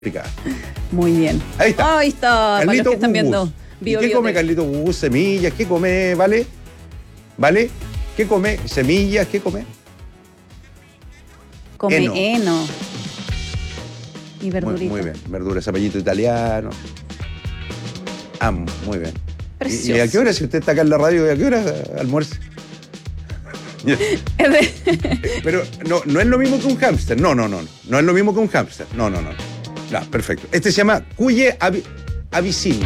Muy bien. Ahí está. Ahí está. Carlito para los que están Gugus. viendo. ¿Y qué come Carlito Gugus? Semillas, ¿qué come? ¿Vale? ¿Vale? ¿Qué come? Semillas, ¿qué come? Come heno. heno. Y verdurita. Muy bien. Verdura, zapallito italiano. Muy bien. Precioso. ¿Y a qué hora, si usted está acá en la radio, a qué hora almuerza? Pero no es lo mismo que un hámster. No es lo mismo que un hámster. No, perfecto. Este se llama Cuye Abysinio.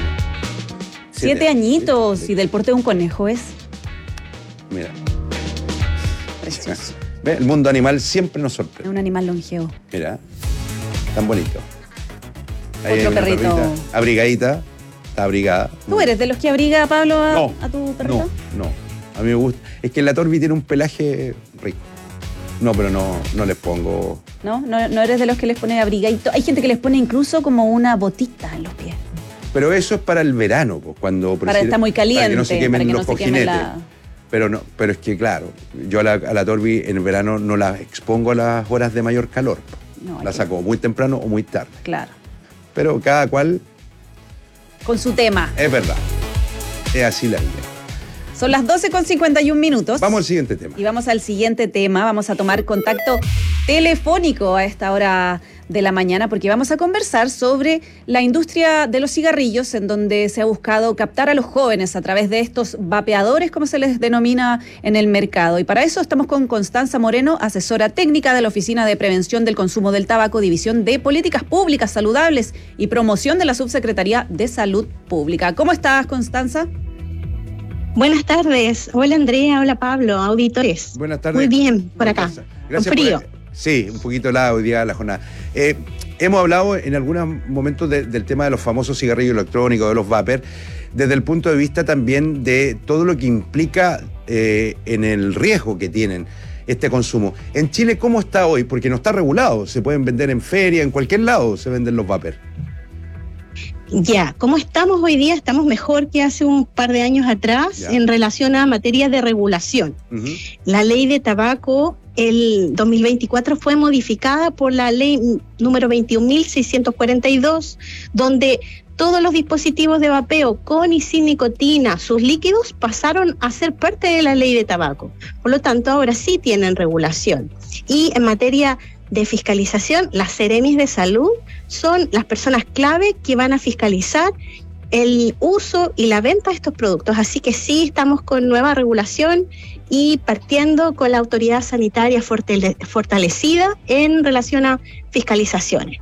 7 añitos. Y del porte de un conejo es. Mira. Precioso. ¿Ve? El mundo animal siempre nos Es sorprende. un animal longevo. Mira. Tan bonito. Ahí otro perrito. Perrita, abrigadita. Está abrigada. ¿Tú eres de los que abriga, Pablo, No, a tu perrito? No. A mí me gusta. Es que la Torbi tiene un pelaje rico. No, pero no les pongo. ¿No eres de los que les pone abrigadito? Hay gente que les pone incluso como una botita en los pies. Pero eso es para el verano, pues, cuando Está muy caliente, para que no se quemen para que no los se queme cojinetes. Pero es que claro, yo a la Torbi en el verano no la expongo a las horas de mayor calor. No, la saco muy temprano o muy tarde. Claro. Pero cada cual. Con su tema. Es verdad. Es así la vida. Son las 12:51. Vamos al siguiente tema. Y vamos al siguiente tema. Vamos a tomar contacto telefónico a esta hora de la mañana porque vamos a conversar sobre la industria de los cigarrillos, en donde se ha buscado captar a los jóvenes a través de estos vapeadores, como se les denomina en el mercado. Y para eso estamos con Constanza Moreno, asesora técnica de la Oficina de Prevención del Consumo del Tabaco, División de Políticas Públicas Saludables y Promoción de la Subsecretaría de Salud Pública. ¿Cómo estás, Constanza? Buenas tardes. Hola, Andrea. Hola, Pablo. Auditores. Buenas tardes. Muy bien, por acá. Gracias. Con frío. Sí, un poquito helado hoy día la jornada. Hemos hablado en algunos momentos del tema de los famosos cigarrillos electrónicos, de los vapers, desde el punto de vista también de todo lo que implica en el riesgo que tienen este consumo. En Chile, ¿cómo está hoy? Porque no está regulado. Se pueden vender en feria, en cualquier lado se venden los vapers. Ya, ¿cómo estamos hoy día? Estamos mejor que hace un par de años atrás en relación a materia de regulación. Uh-huh. La ley de tabaco, el 2024, fue modificada por la ley número 21.642, donde todos los dispositivos de vapeo con y sin nicotina, sus líquidos, pasaron a ser parte de la ley de tabaco. Por lo tanto, ahora sí tienen regulación. Y en materia de fiscalización, las Seremis de Salud son las personas clave que van a fiscalizar el uso y la venta de estos productos. Así que sí, estamos con nueva regulación y partiendo con la autoridad sanitaria fortalecida en relación a fiscalizaciones.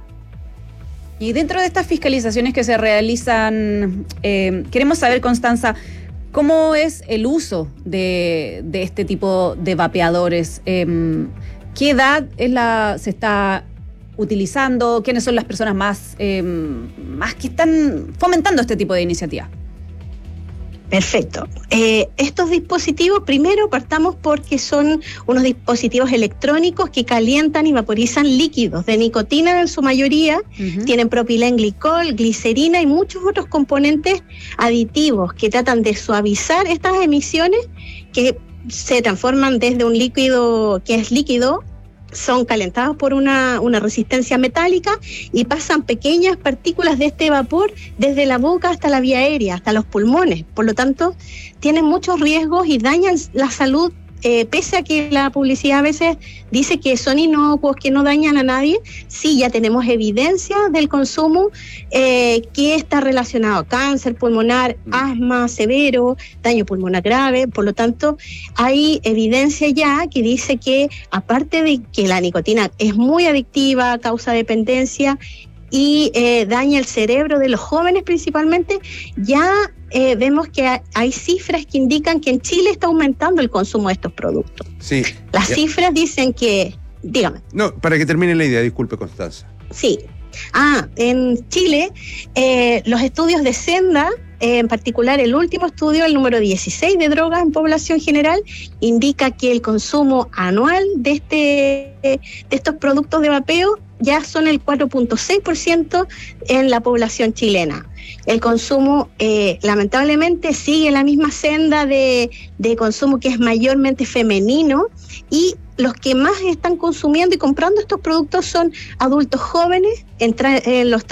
Y dentro de estas fiscalizaciones que se realizan, queremos saber, Constanza, ¿cómo es el uso de este tipo de vapeadores? ¿Qué edad se está utilizando? ¿Quiénes son las personas más que están fomentando este tipo de iniciativa? Perfecto. Estos dispositivos, primero partamos porque son unos dispositivos electrónicos que calientan y vaporizan líquidos de nicotina en su mayoría. Uh-huh. Tienen propilenglicol, glicerina y muchos otros componentes aditivos que tratan de suavizar estas emisiones que se transforman desde un líquido que es líquido, son calentados por una resistencia metálica y pasan pequeñas partículas de este vapor desde la boca hasta la vía aérea, hasta los pulmones. Por lo tanto, tienen muchos riesgos y dañan la salud, pese a que la publicidad a veces dice que son inocuos, que no dañan a nadie. Sí, ya tenemos evidencia del consumo que está relacionado a cáncer pulmonar, asma severo, daño pulmonar grave. Por lo tanto, hay evidencia ya que dice que, aparte de que la nicotina es muy adictiva, causa dependencia y daña el cerebro de los jóvenes principalmente, ya vemos que hay cifras que indican que en Chile está aumentando el consumo de estos productos. Sí. Las cifras dicen que... Dígame. No, para que termine la idea, disculpe, Constanza. Sí. En Chile, los estudios de Senda, en particular el último estudio, el número 16 de drogas en población general, indica que el consumo anual de estos productos de vapeo ya son el 4.6% en la población chilena. El consumo, lamentablemente, sigue la misma senda de consumo que es mayormente femenino y los que más están consumiendo y comprando estos productos son adultos jóvenes, en los